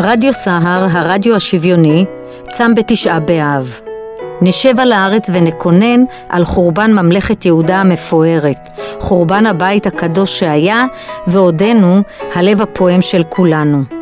רדיו סהר, הרדיו השוויוני, צם בתשעה באב. נשב על הארץ ונקונן על חורבן ממלכת יהודה המפוארת, חורבן הבית הקדוש שהיה ועודנו הלב הפועם של כולנו.